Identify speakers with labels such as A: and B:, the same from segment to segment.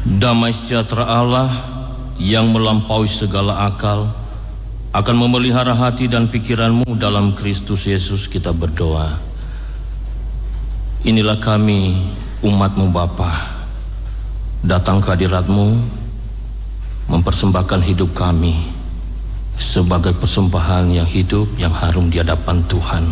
A: Damai sejahtera Allah yang melampaui segala akal akan memelihara hati dan pikiranmu dalam Kristus Yesus. Kita berdoa. Inilah kami, umat-Mu Bapa, datang ke hadirat-Mu, mempersembahkan hidup kami sebagai persembahan yang hidup, yang harum di hadapan Tuhan.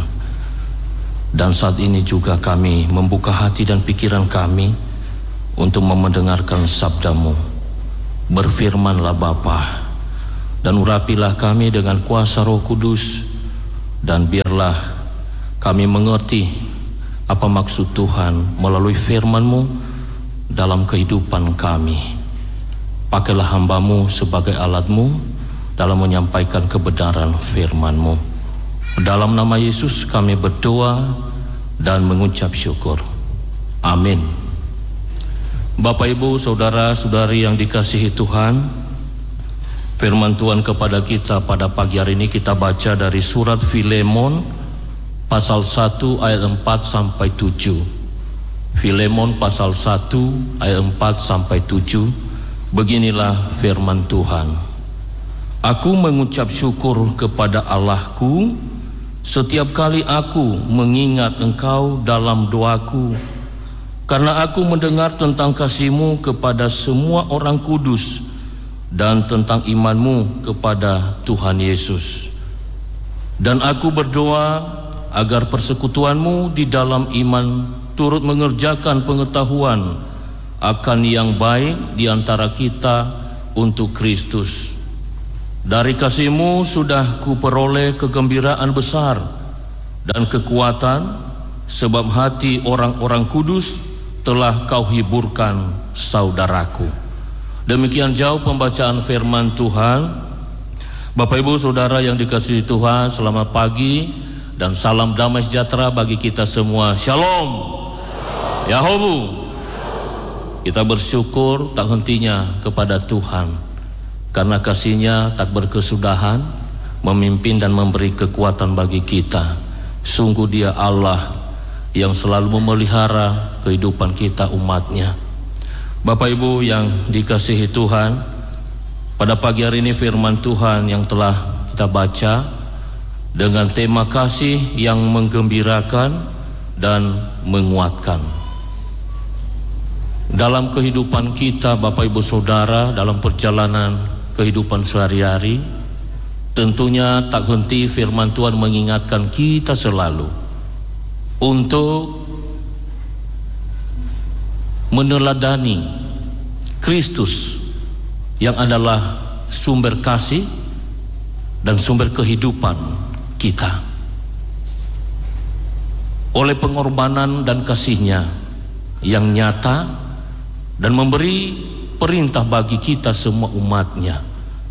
A: Dan saat ini juga kami membuka hati dan pikiran kami untuk mendengarkan sabda-Mu. Berfirmanlah Bapa, dan urapilah kami dengan kuasa Roh Kudus, dan biarlah kami mengerti apa maksud Tuhan melalui firman-Mu dalam kehidupan kami. Pakailah hamba-Mu sebagai alat-Mu dalam menyampaikan kebenaran firman-Mu. Dalam nama Yesus kami berdoa dan mengucap syukur. Amin. Bapak, Ibu, Saudara-saudari yang dikasihi Tuhan, firman Tuhan kepada kita pada pagi hari ini kita baca dari surat Filemon pasal 1 ayat 4 sampai 7. Filemon pasal 1 ayat 4 sampai 7. Beginilah firman Tuhan. Aku mengucap syukur kepada Allahku setiap kali aku mengingat engkau dalam doaku, karena aku mendengar tentang kasih-Mu kepada semua orang kudus dan tentang iman-Mu kepada Tuhan Yesus. Dan aku berdoa agar persekutuan-Mu di dalam iman turut mengerjakan pengetahuan akan yang baik di antara kita untuk Kristus. Dari kasih-Mu sudah kuperoleh kegembiraan besar dan kekuatan, sebab hati orang-orang kudus telah Kau hiburkan saudaraku. Demikian jauh pembacaan firman Tuhan. Bapak, Ibu, Saudara yang dikasihi Tuhan, selamat pagi dan salam damai sejahtera bagi kita semua. Shalom. Yahobu. Kita bersyukur tak hentinya kepada Tuhan, karena kasih-Nya tak berkesudahan, memimpin dan memberi kekuatan bagi kita. Sungguh Dia Allah yang selalu memelihara kehidupan kita, umat-Nya. Bapak, Ibu yang dikasihi Tuhan, pada pagi hari ini firman Tuhan yang telah kita baca dengan tema kasih yang menggembirakan dan menguatkan. Dalam kehidupan kita, Bapak, Ibu, Saudara, dalam perjalanan kehidupan sehari-hari, tentunya tak henti firman Tuhan mengingatkan kita selalu untuk meneladani Kristus yang adalah sumber kasih dan sumber kehidupan kita. Oleh pengorbanan dan kasih-Nya yang nyata dan memberi perintah bagi kita semua umat-Nya,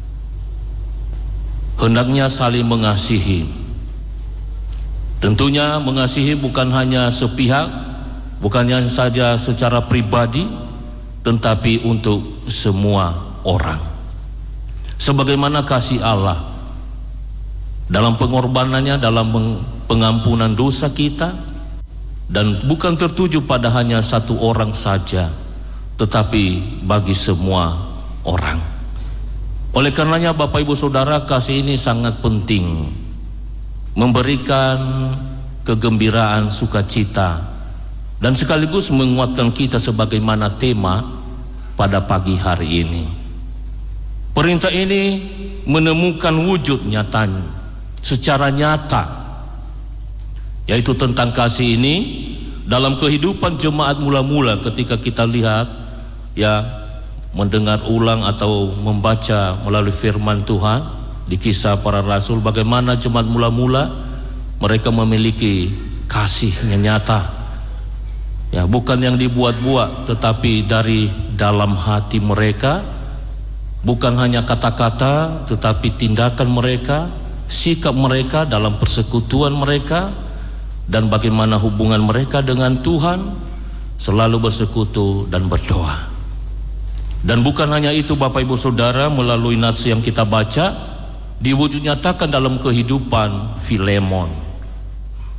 A: hendaknya saling mengasihi. Tentunya mengasihi bukan hanya sepihak, bukannya saja secara pribadi, tetapi untuk semua orang. Sebagaimana kasih Allah dalam pengorbanannya, dalam pengampunan dosa kita, dan bukan tertuju pada hanya satu orang saja, tetapi bagi semua orang. Oleh karenanya Bapak, Ibu, Saudara, kasih ini sangat penting, memberikan kegembiraan, sukacita, dan sekaligus menguatkan kita sebagaimana tema pada pagi hari ini. Perintah ini menemukan wujud nyatanya, secara nyata, yaitu tentang kasih ini dalam kehidupan jemaat mula-mula. Ketika kita lihat, ya, mendengar ulang atau membaca melalui firman Tuhan di Kisah Para Rasul, bagaimana jemaat mula-mula mereka memiliki kasih yang nyata, ya, bukan yang dibuat-buat, tetapi dari dalam hati mereka, bukan hanya kata-kata, tetapi tindakan mereka, sikap mereka dalam persekutuan mereka, dan bagaimana hubungan mereka dengan Tuhan, selalu bersekutu dan berdoa. Dan bukan hanya itu, Bapak, Ibu, Saudara, melalui nats yang kita baca, diwujud nyatakan dalam kehidupan Filemon.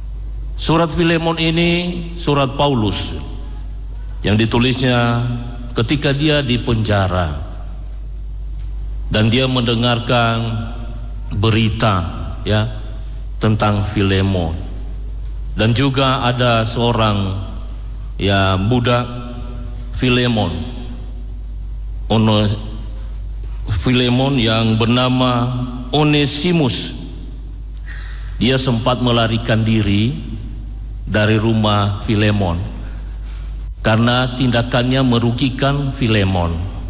A: Surat Filemon ini surat Paulus yang ditulisnya ketika dia di penjara dan dia mendengarkan berita ya tentang Filemon, dan juga ada seorang ya budak Filemon yang bernama Onesimus. Dia sempat melarikan diri dari rumah Filemon karena tindakannya merugikan Filemon.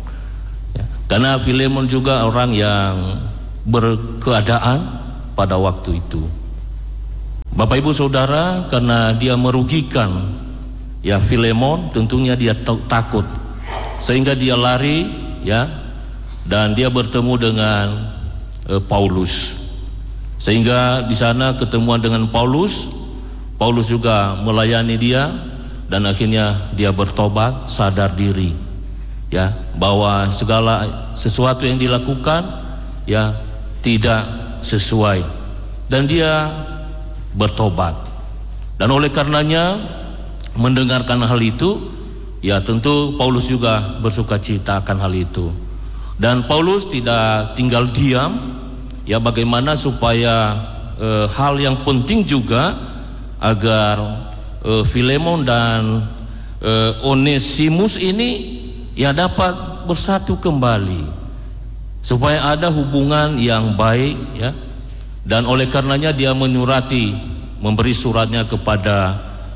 A: Karena Filemon juga orang yang berkeadaan pada waktu itu. Bapak Ibu Saudara, karena dia merugikan ya Filemon, tentunya dia takut, sehingga dia lari ya, dan dia bertemu dengan Paulus. Sehingga di sana ketemuan dengan Paulus juga melayani dia, dan akhirnya dia bertobat, sadar diri ya bahwa segala sesuatu yang dilakukan ya tidak sesuai, dan dia bertobat. Dan oleh karenanya mendengarkan hal itu ya tentu Paulus juga bersukacita akan hal itu. Dan Paulus tidak tinggal diam ya, bagaimana supaya hal yang penting juga agar Filemon dan Onesimus ini ya dapat bersatu kembali, supaya ada hubungan yang baik ya. Dan oleh karenanya dia memberi suratnya kepada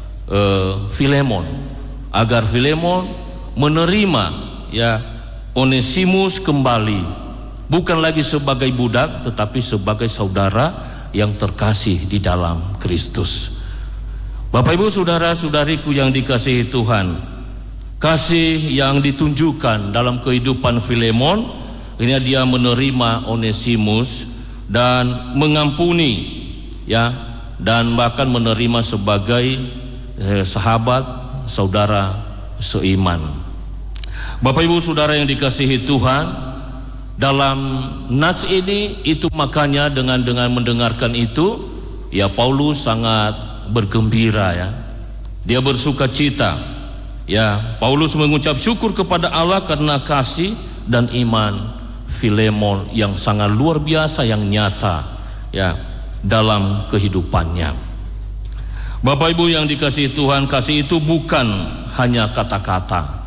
A: Filemon agar Filemon menerima ya Onesimus kembali, bukan lagi sebagai budak tetapi sebagai saudara yang terkasih di dalam Kristus. Bapak Ibu saudara-saudariku yang dikasihi Tuhan, kasih yang ditunjukkan dalam kehidupan Filemon, ini dia menerima Onesimus dan mengampuni ya, dan bahkan menerima sebagai sahabat saudara seiman. Bapak Ibu saudara yang dikasihi Tuhan, dalam nas ini itu makanya dengan mendengarkan itu ya Paulus sangat bergembira ya. Dia bersukacita ya. Paulus mengucap syukur kepada Allah karena kasih dan iman Filemon yang sangat luar biasa, yang nyata ya dalam kehidupannya. Bapak Ibu yang dikasihi Tuhan, kasih itu bukan hanya kata-kata,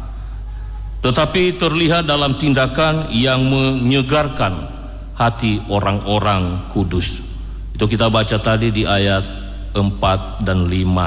A: tetapi terlihat dalam tindakan yang menyegarkan hati orang-orang kudus. Itu kita baca tadi di ayat 4 dan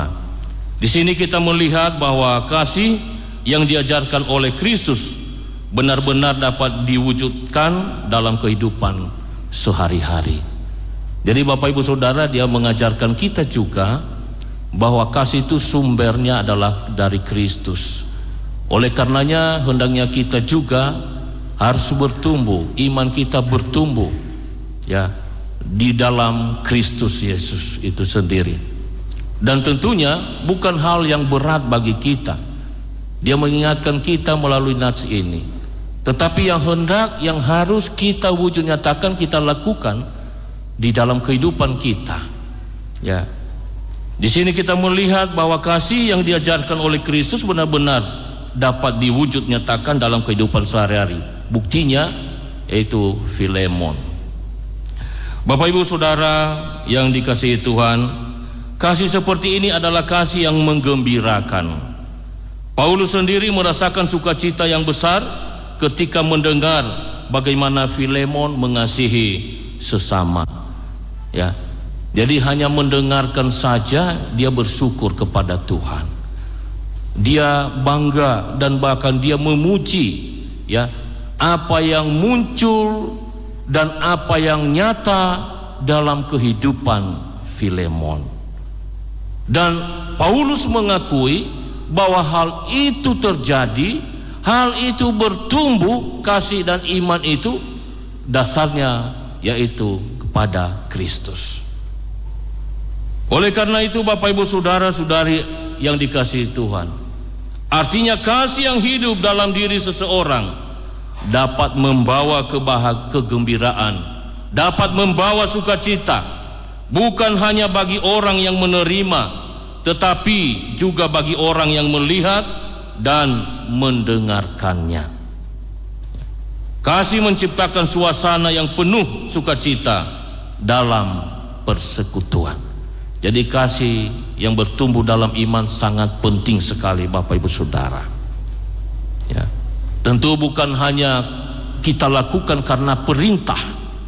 A: 5. Di sini kita melihat bahwa kasih yang diajarkan oleh Kristus benar-benar dapat diwujudkan dalam kehidupan sehari-hari. Jadi Bapak Ibu Saudara, dia mengajarkan kita juga bahwa kasih itu sumbernya adalah dari Kristus. Oleh karenanya hendaknya kita juga harus bertumbuh, iman kita bertumbuh ya di dalam Kristus Yesus itu sendiri. Dan tentunya bukan hal yang berat bagi kita. Dia mengingatkan kita melalui nats ini. Tetapi yang harus kita wujud nyatakan, kita lakukan di dalam kehidupan kita. Ya. Di sini kita melihat bahwa kasih yang diajarkan oleh Kristus benar-benar dapat diwujud nyatakan dalam kehidupan sehari-hari. Buktinya yaitu Filemon. Bapak Ibu Saudara yang dikasihi Tuhan, kasih seperti ini adalah kasih yang menggembirakan. Paulus sendiri merasakan sukacita yang besar ketika mendengar bagaimana Filemon mengasihi sesama. Ya. Jadi hanya mendengarkan saja dia bersyukur kepada Tuhan. Dia bangga dan bahkan dia memuji ya apa yang muncul dan apa yang nyata dalam kehidupan Filemon. Dan Paulus mengakui bahwa hal itu terjadi, hal itu bertumbuh, kasih dan iman itu dasarnya yaitu kepada Kristus. Oleh karena itu Bapak Ibu Saudara-saudari yang dikasihi Tuhan, artinya kasih yang hidup dalam diri seseorang dapat membawa kegembiraan, dapat membawa sukacita, bukan hanya bagi orang yang menerima, tetapi juga bagi orang yang melihat dan mendengarkannya. Kasih menciptakan suasana yang penuh sukacita dalam persekutuan. Jadi kasih yang bertumbuh dalam iman sangat penting sekali Bapak Ibu Saudara. Ya. Tentu bukan hanya kita lakukan karena perintah,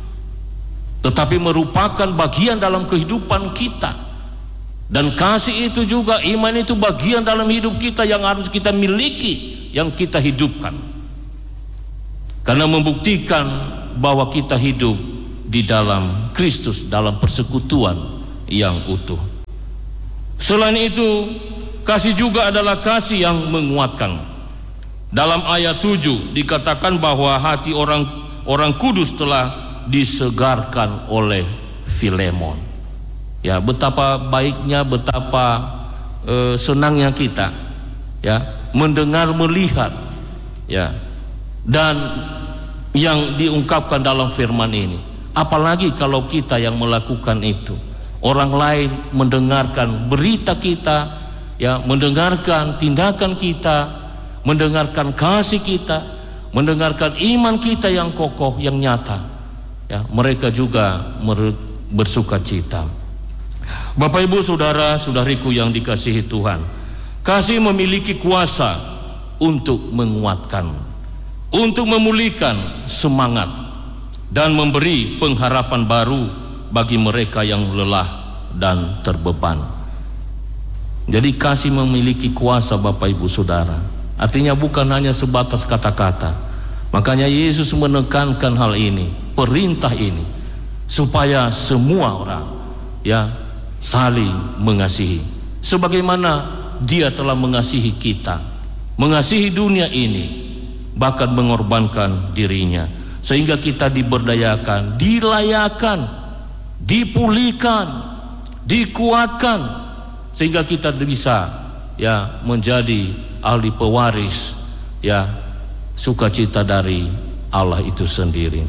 A: tetapi merupakan bagian dalam kehidupan kita. Dan kasih itu juga, iman itu bagian dalam hidup kita yang harus kita miliki, yang kita hidupkan. Karena membuktikan bahwa kita hidup di dalam Kristus, dalam persekutuan yang utuh. Selain itu, kasih juga adalah kasih yang menguatkan. Dalam ayat 7 dikatakan bahwa hati orang kudus telah disegarkan oleh Filemon. Ya, betapa baiknya, betapa senangnya kita ya mendengar, melihat ya, dan yang diungkapkan dalam firman ini. Apalagi kalau kita yang melakukan itu, orang lain mendengarkan berita kita, ya, mendengarkan tindakan kita, mendengarkan kasih kita, mendengarkan iman kita yang kokoh, yang nyata, ya, mereka juga bersuka cita. Bapak Ibu Saudara, saudariku yang dikasihi Tuhan, kasih memiliki kuasa untuk menguatkan, untuk memulihkan semangat, dan memberi pengharapan baru bagi mereka yang lelah dan terbeban. Jadi kasih memiliki kuasa Bapak Ibu Saudara. Artinya bukan hanya sebatas kata-kata. Makanya Yesus menekankan hal ini, perintah ini, supaya semua orang ya saling mengasihi. Sebagaimana Dia telah mengasihi kita, mengasihi dunia ini, bahkan mengorbankan dirinya, sehingga kita diberdayakan, dilayakan, dipulihkan, dikuatkan, sehingga kita bisa ya menjadi ahli pewaris ya sukacita dari Allah itu sendiri.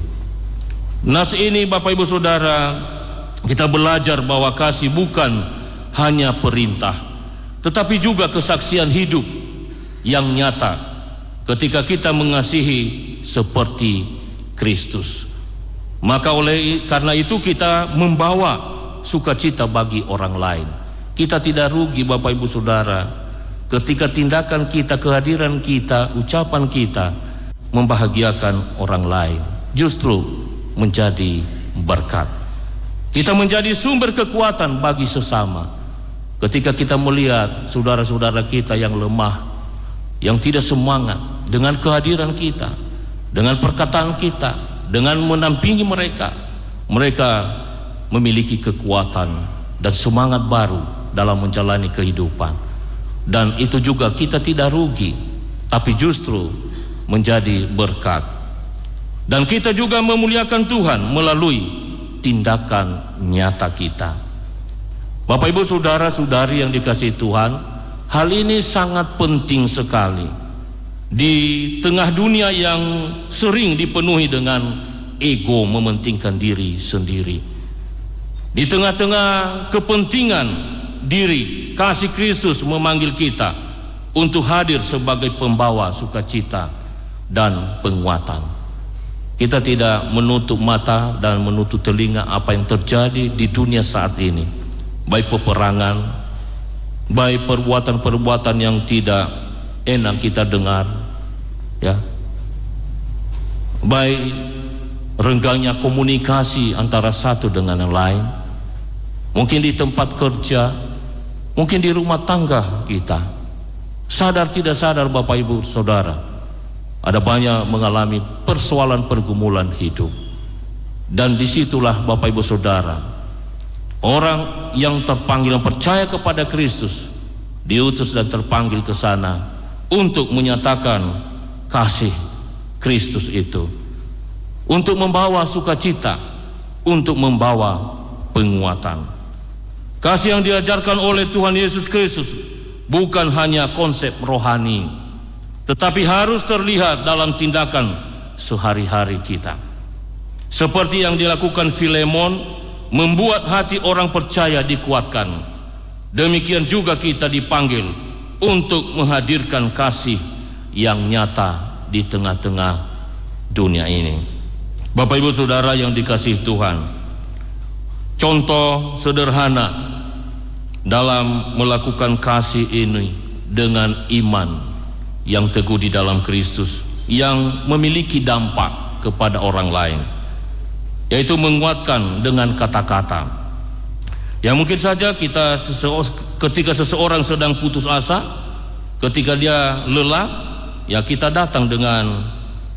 A: Nas ini Bapak Ibu Saudara, kita belajar bahwa kasih bukan hanya perintah, tetapi juga kesaksian hidup yang nyata ketika kita mengasihi seperti Kristus. Maka karena itu kita membawa sukacita bagi orang lain. Kita tidak rugi Bapak Ibu Saudara ketika tindakan kita, kehadiran kita, ucapan kita membahagiakan orang lain, justru menjadi berkat. Kita menjadi sumber kekuatan bagi sesama ketika kita melihat saudara-saudara kita yang lemah, yang tidak semangat. Dengan kehadiran kita, dengan perkataan kita, dengan menampingi mereka, mereka memiliki kekuatan dan semangat baru dalam menjalani kehidupan. Dan itu juga kita tidak rugi, tapi justru menjadi berkat. Dan kita juga memuliakan Tuhan melalui tindakan nyata kita. Bapak Ibu Saudara-saudari yang dikasihi Tuhan, hal ini sangat penting sekali di tengah dunia yang sering dipenuhi dengan ego, mementingkan diri sendiri. Di tengah-tengah kepentingan diri, kasih Kristus memanggil kita untuk hadir sebagai pembawa sukacita dan penguatan. Kita tidak menutup mata dan menutup telinga apa yang terjadi di dunia saat ini, baik peperangan, baik perbuatan-perbuatan yang tidak enak kita dengar, ya, baik renggangnya komunikasi antara satu dengan yang lain, mungkin di tempat kerja, mungkin di rumah tangga kita. Sadar tidak sadar Bapak Ibu Saudara, ada banyak mengalami persoalan pergumulan hidup. Dan disitulah Bapak Ibu Saudara, orang yang terpanggil, yang percaya kepada Kristus, diutus dan terpanggil ke sana untuk menyatakan kasih Kristus itu, untuk membawa sukacita, untuk membawa penguatan. Kasih yang diajarkan oleh Tuhan Yesus Kristus bukan hanya konsep rohani, tetapi harus terlihat dalam tindakan sehari-hari kita. Seperti yang dilakukan Filemon, membuat hati orang percaya dikuatkan. Demikian juga kita dipanggil untuk menghadirkan kasih yang nyata di tengah-tengah dunia ini. Bapak Ibu Saudara yang dikasihi Tuhan, contoh sederhana dalam melakukan kasih ini dengan iman yang teguh di dalam Kristus, yang memiliki dampak kepada orang lain, yaitu menguatkan dengan kata-kata. Ya mungkin saja ketika seseorang sedang putus asa, ketika dia lelah, ya kita datang dengan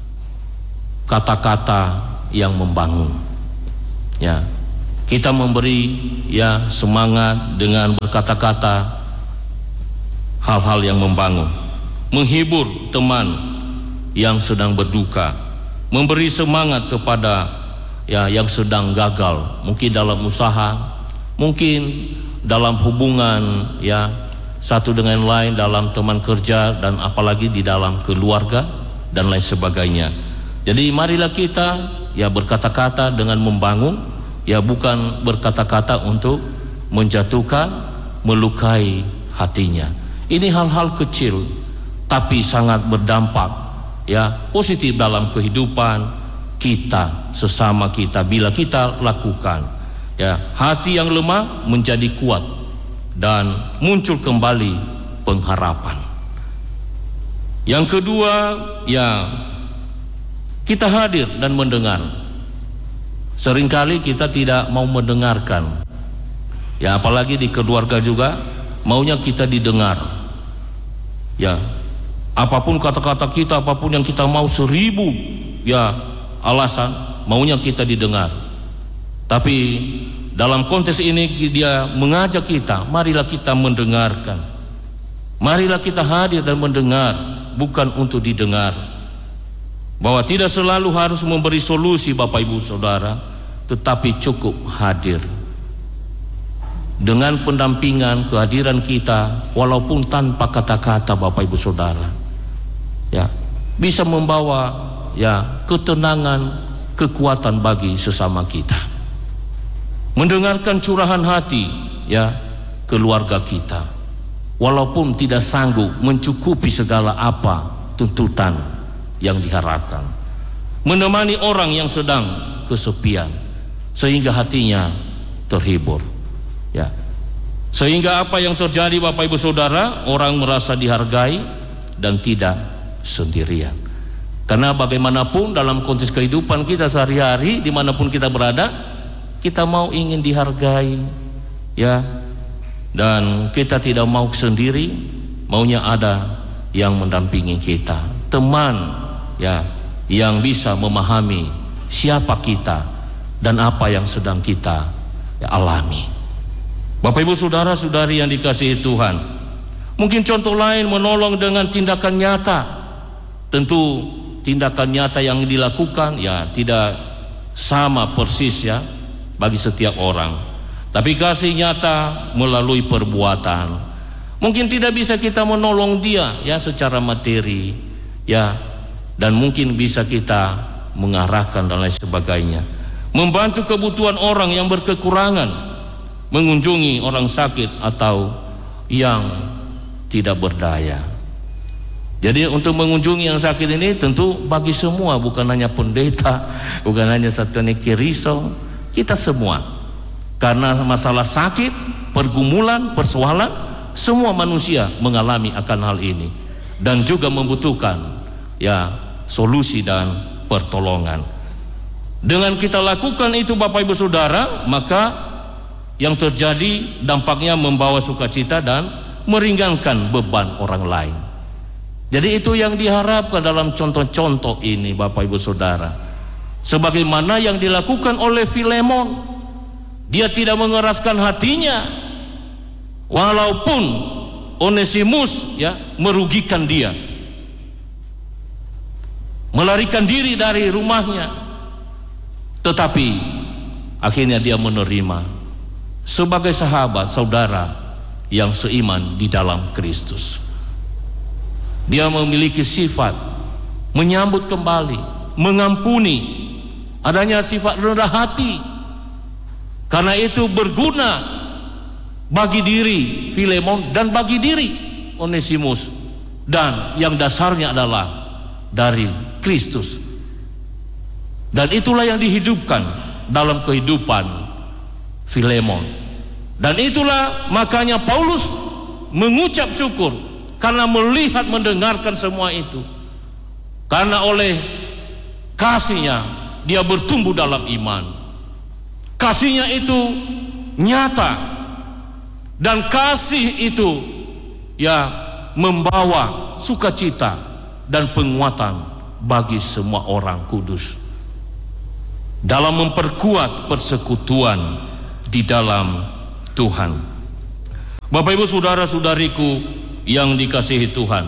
A: kata-kata yang membangun. Ya, kita memberi ya semangat dengan berkata-kata hal-hal yang membangun, menghibur teman yang sedang berduka, memberi semangat kepada ya yang sedang gagal, mungkin dalam usaha, mungkin dalam hubungan ya satu dengan lain, dalam teman kerja, dan apalagi di dalam keluarga dan lain sebagainya. Jadi marilah kita ya berkata-kata dengan membangun, ya bukan berkata-kata untuk menjatuhkan, melukai hatinya. Ini hal-hal kecil tapi sangat berdampak ya positif dalam kehidupan kita sesama kita bila kita lakukan. Ya, hati yang lemah menjadi kuat dan muncul kembali pengharapan. Yang kedua, ya kita hadir dan mendengar. Seringkali kita tidak mau mendengarkan. Ya, apalagi di keluarga juga maunya kita didengar. Ya, apapun kata-kata kita, apapun yang kita mau, 1000 ya alasan maunya kita didengar. Tapi dalam konteks ini dia mengajak kita, marilah kita mendengarkan. Marilah kita hadir dan mendengar, bukan untuk didengar. Bahwa tidak selalu harus memberi solusi Bapak Ibu Saudara, tetapi cukup hadir. Dengan pendampingan, kehadiran kita, walaupun tanpa kata-kata Bapak Ibu Saudara, ya bisa membawa ya ketenangan, kekuatan bagi sesama kita. Mendengarkan curahan hati ya keluarga kita, walaupun tidak sanggup mencukupi segala apa tuntutan yang diharapkan. Menemani orang yang sedang kesepian sehingga hatinya terhibur. Ya. Sehingga apa yang terjadi Bapak Ibu Saudara, orang merasa dihargai dan tidak sendirian. Karena bagaimanapun dalam konteks kehidupan kita sehari-hari, dimanapun kita berada, kita mau ingin dihargai, ya, dan kita tidak mau sendiri, maunya ada yang mendampingi kita, teman, ya, yang bisa memahami siapa kita dan apa yang sedang kita ya, alami. Bapak Ibu Saudara-saudari yang dikasihi Tuhan, mungkin contoh lain menolong dengan tindakan nyata. Tentu tindakan nyata yang dilakukan ya tidak sama persis ya bagi setiap orang, tapi kasih nyata melalui perbuatan. Mungkin tidak bisa kita menolong dia ya secara materi ya, dan mungkin bisa kita mengarahkan dan lain sebagainya, membantu kebutuhan orang yang berkekurangan, mengunjungi orang sakit atau yang tidak berdaya. Jadi untuk mengunjungi yang sakit ini tentu bagi semua, bukan hanya pendeta, bukan hanya satu Kiriso, kita semua. Karena masalah sakit, pergumulan, persoalan, semua manusia mengalami akan hal ini dan juga membutuhkan ya solusi dan pertolongan. Dengan kita lakukan itu Bapak Ibu Saudara, maka yang terjadi dampaknya membawa sukacita dan meringankan beban orang lain. Jadi itu yang diharapkan dalam contoh-contoh ini Bapak Ibu Saudara. Sebagaimana yang dilakukan oleh Filemon, dia tidak mengeraskan hatinya walaupun Onesimus ya merugikan dia, melarikan diri dari rumahnya, tetapi akhirnya dia menerima sebagai sahabat, saudara yang seiman di dalam Kristus. Dia memiliki sifat menyambut kembali, mengampuni, adanya sifat rendah hati. Karena itu berguna bagi diri Filemon dan bagi diri Onesimus, dan yang dasarnya adalah dari Kristus. Dan itulah yang dihidupkan dalam kehidupan Filemon. Dan itulah makanya Paulus mengucap syukur karena melihat, mendengarkan semua itu. Karena oleh kasihnya dia bertumbuh dalam iman. Kasihnya itu nyata, dan kasih itu ya membawa sukacita dan penguatan bagi semua orang kudus dalam memperkuat persekutuan di dalam Tuhan. Bapak Ibu saudara-saudariku yang dikasihi Tuhan,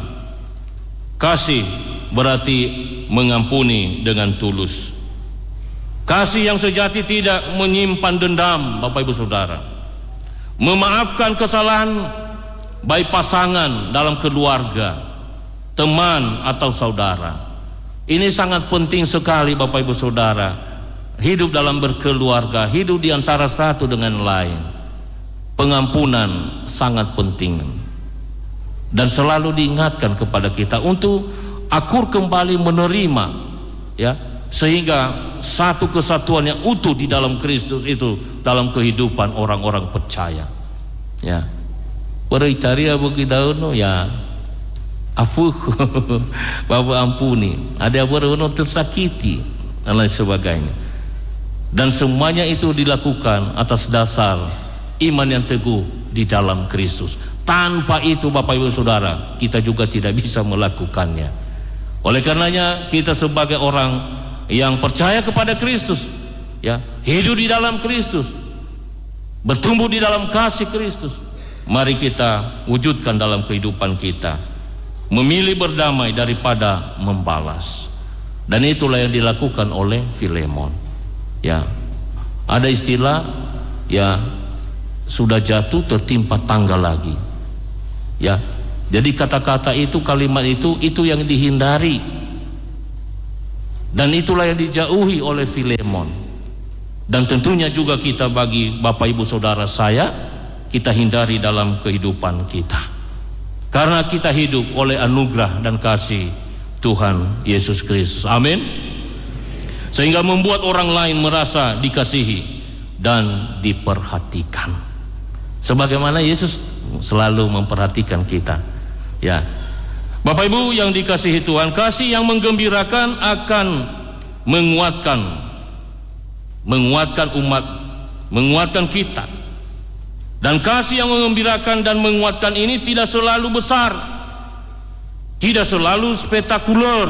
A: kasih berarti mengampuni dengan tulus. Kasih yang sejati tidak menyimpan dendam, Bapak Ibu Saudara. Memaafkan kesalahan baik pasangan dalam keluarga, teman atau saudara. Ini sangat penting sekali, Bapak Ibu Saudara. Hidup dalam berkeluarga, hidup di antara satu dengan lain. Pengampunan sangat penting. Dan selalu diingatkan kepada kita untuk akur kembali menerima, ya, sehingga satu kesatuan yang utuh di dalam Kristus itu dalam kehidupan orang-orang percaya. Ya, beritaria begitu ya, afuh, Bapak ampuni. Ada yang tersakiti dan lain sebagainya. Dan semuanya itu dilakukan atas dasar iman yang teguh di dalam Kristus. Tanpa itu, Bapak Ibu Saudara, kita juga tidak bisa melakukannya. Oleh karenanya kita sebagai orang yang percaya kepada Kristus, ya, hidup di dalam Kristus, bertumbuh di dalam kasih Kristus, mari kita wujudkan dalam kehidupan kita, memilih berdamai daripada membalas. Dan itulah yang dilakukan oleh Filemon. Ya, ada istilah, ya, sudah jatuh tertimpa tangga lagi. Ya, jadi kata-kata itu, kalimat itu yang dihindari. Dan itulah yang dijauhi oleh Filemon. Dan tentunya juga kita, bagi Bapak Ibu Saudara saya, kita hindari dalam kehidupan kita. Karena kita hidup oleh anugerah dan kasih Tuhan Yesus Kristus. Amin. Sehingga membuat orang lain merasa dikasihi dan diperhatikan. Sebagaimana Yesus selalu memperhatikan kita. Ya, Bapak Ibu yang dikasihi Tuhan, kasih yang menggembirakan akan menguatkan umat, menguatkan kita. Dan kasih yang menggembirakan dan menguatkan ini tidak selalu besar, tidak selalu spektakuler.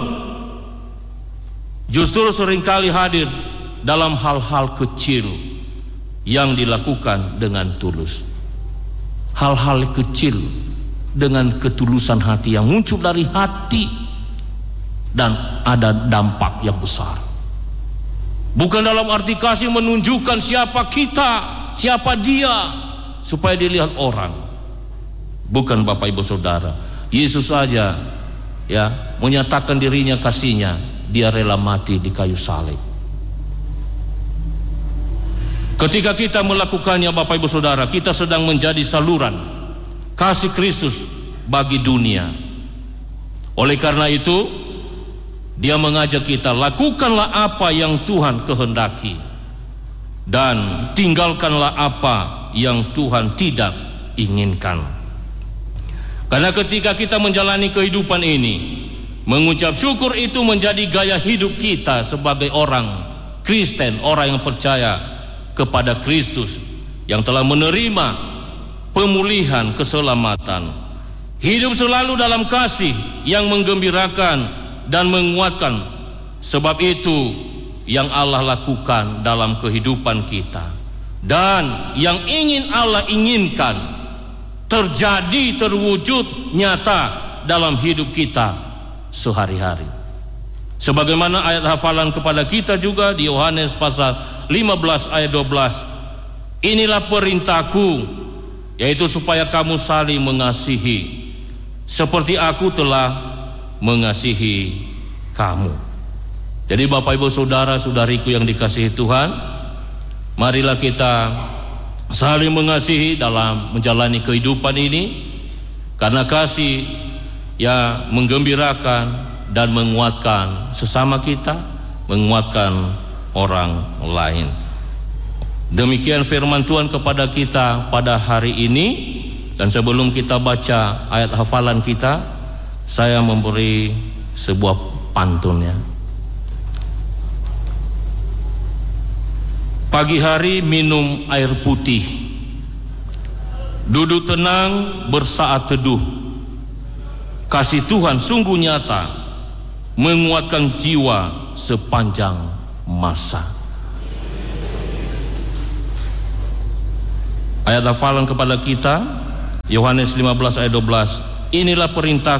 A: Justru seringkali hadir dalam hal-hal kecil yang dilakukan dengan tulus. Hal-hal kecil dengan ketulusan hati yang muncul dari hati dan ada dampak yang besar. Bukan dalam arti kasih menunjukkan siapa kita, siapa dia, supaya dilihat orang. Bukan, Bapak Ibu Saudara. Yesus saja, ya, menyatakan dirinya kasihnya, dia rela mati di kayu salib. Ketika kita melakukannya, Bapak Ibu Saudara, kita sedang menjadi saluran kasih Kristus bagi dunia. Oleh karena itu, dia mengajak kita, lakukanlah apa yang Tuhan kehendaki dan tinggalkanlah apa yang Tuhan tidak inginkan. Karena ketika kita menjalani kehidupan ini, mengucap syukur itu menjadi gaya hidup kita sebagai orang Kristen, orang yang percaya kepada Kristus, yang telah menerima pemulihan keselamatan. Hidup selalu dalam kasih yang menggembirakan dan menguatkan. Sebab itu yang Allah lakukan dalam kehidupan kita, dan yang ingin Allah inginkan terjadi, terwujud nyata dalam hidup kita sehari-hari. Sebagaimana ayat hafalan kepada kita juga di Yohanes pasal 15 ayat 12. Inilah perintahku, yaitu supaya kamu saling mengasihi seperti aku telah mengasihi kamu. Jadi Bapak Ibu Saudara-saudariku yang dikasihi Tuhan, marilah kita saling mengasihi dalam menjalani kehidupan ini. karena kasih yang menggembirakan dan menguatkan sesama kita, menguatkan orang lain. Demikian firman Tuhan kepada kita pada hari ini. Dan sebelum kita baca ayat hafalan kita, saya memberi sebuah pantunnya. Pagi hari minum air putih, duduk tenang bersaat teduh. Kasih Tuhan sungguh nyata, menguatkan jiwa sepanjang masa. Ayat hafalan kepada kita, Yohanes 15 ayat 12. Inilah perintah